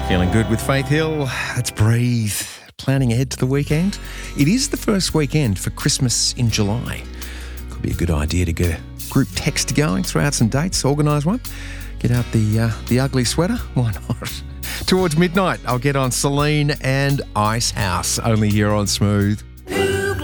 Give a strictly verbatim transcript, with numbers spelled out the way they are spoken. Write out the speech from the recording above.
Feeling good with Faith Hill. Let's breathe. Planning ahead to the weekend. It is the first weekend for Christmas in July. Could be a good idea to get a group text going, throw out some dates, organise one. Get out the uh, the ugly sweater. Why not? Towards midnight, I'll get on Celine and Ice House, only here on Smooth.